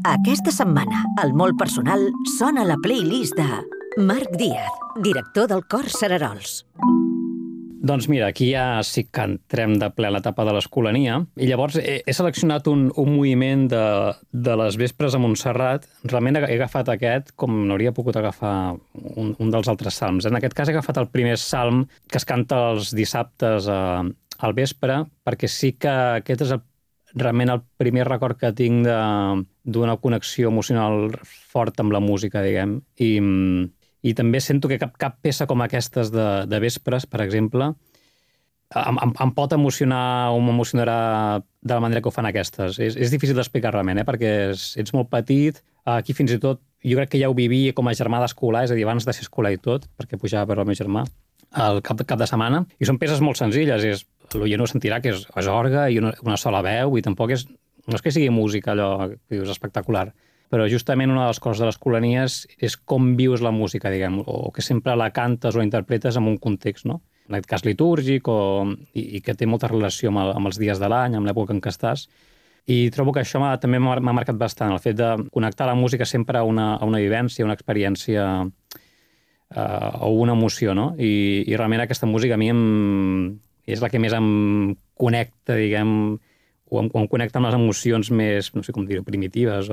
Aquesta setmana, al Molt Personal, sona la playlist de Marc Díaz, director del Cor Cerarols. Doncs mira, aquí ja sí que entrem de ple a l'etapa de l'escolania i llavors he seleccionat un moviment de les vespres a Montserrat. Realment he agafat aquest com n'hauria pogut agafar un dels altres salms. En aquest cas he agafat el primer salm que es canta els dissabtes al vespre, perquè sí que aquest és realment el primer record que tinc d'una connexió emocional forta amb la música, diguem, i també sento que cap peça com aquestes de vespres, per exemple, em pot emocionar o m'emocionarà de la manera que ho fan aquestes. És difícil d'explicar realment, perquè ets molt petit. Aquí fins i tot jo crec que ja ho vivia com a germà d'escolar, és a dir, abans de ser escolar i tot, perquè pujava a veure el meu germà al cap de setmana. I són peces molt senzilles. L'oient no sentirà que és orgue i una sola veu, i tampoc no és que sigui música allò que dius espectacular. Però justament una de les coses de les colonies és com vius la música, diguem, o que sempre la cantes o la interpretes en un context, no? En aquest cas litúrgic, i que té molta relació amb els dies de l'any, amb l'època en què estàs. I trobo que això també m'ha marcat bastant, el fet de connectar la música sempre a una vivència, una experiència o una emoció, no? I realment aquesta música a mi és la que més em connecta, diguem, o em connecta amb les emocions més, no sé com dir-ho, primitives,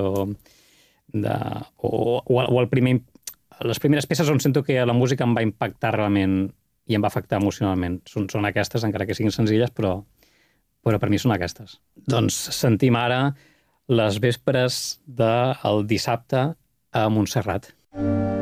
les primeres peces on sento que la música em va impactar realment i em va afectar emocionalment. Són aquestes, encara que siguin senzilles, però per mi són aquestes. Doncs sentim ara les vespres del dissabte a Montserrat.